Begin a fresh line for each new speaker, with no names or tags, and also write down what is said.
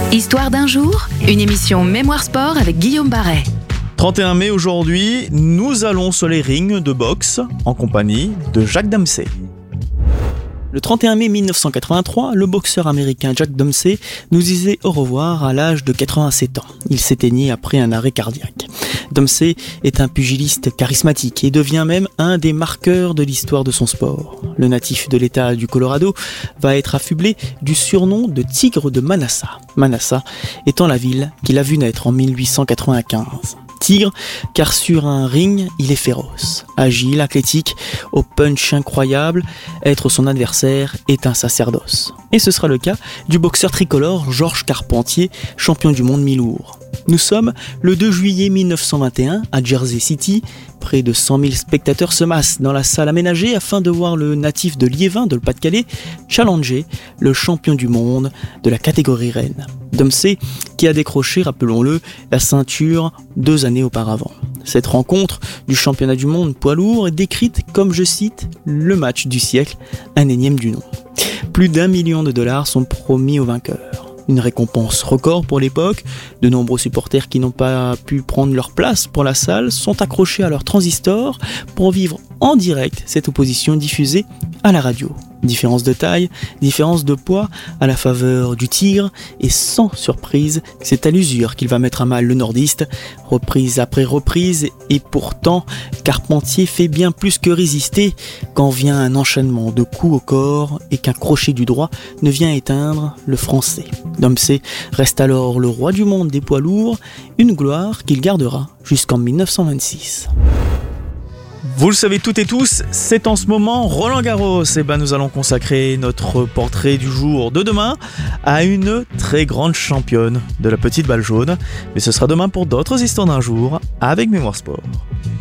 Histoire d'un jour, une émission Mémoire Sport avec Guillaume Barret.
31 mai aujourd'hui, nous allons sur les rings de boxe en compagnie de Jack Dempsey.
Le 31 mai 1983, le boxeur américain Jack Dempsey nous disait au revoir à l'âge de 87 ans. Il s'éteignait après un arrêt cardiaque. Dempsey est un pugiliste charismatique et devient même un des marqueurs de l'histoire de son sport. Le natif de l'État du Colorado va être affublé du surnom de Tigre de Manassas. Manassas étant la ville qu'il a vu naître en 1895. Tigre, car sur un ring, il est féroce, agile, athlétique, au punch incroyable. Être son adversaire est un sacerdoce. Et ce sera le cas du boxeur tricolore Georges Carpentier, champion du monde mi-lourd. Nous sommes le 2 juillet 1921 à Jersey City. Près de 100 000 spectateurs se massent dans la salle aménagée afin de voir le natif de Liévin, de le Pas-de-Calais, challenger le champion du monde de la catégorie reine. Dempsey, qui a décroché, rappelons-le, la ceinture 2 années auparavant. Cette rencontre du championnat du monde poids lourd est décrite comme, je cite, le match du siècle, un énième du nom. Plus d'$1 million sont promis aux vainqueurs. Une récompense record pour l'époque. De nombreux supporters qui n'ont pas pu prendre leur place pour la salle sont accrochés à leur transistor pour vivre en direct cette opposition diffusée à la radio. Différence de taille, différence de poids à la faveur du tigre et sans surprise, c'est à l'usure qu'il va mettre à mal le nordiste, reprise après reprise, et pourtant Carpentier fait bien plus que résister quand vient un enchaînement de coups au corps et qu'un crochet du droit ne vient éteindre le français. Dempsey reste alors le roi du monde des poids lourds, une gloire qu'il gardera jusqu'en 1926.
Vous le savez toutes et tous, c'est en ce moment Roland-Garros. Nous allons consacrer notre portrait du jour de demain à une très grande championne de la petite balle jaune. Mais ce sera demain pour d'autres histoires d'un jour avec Mémoire Sport.